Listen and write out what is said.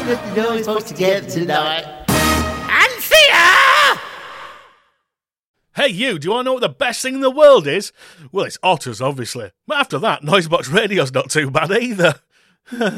that the noise folks together tonight. Hey you, do you want to know what the best thing in the world is? Well, it's otters, obviously. But after that, Noisebox Radio's not too bad either.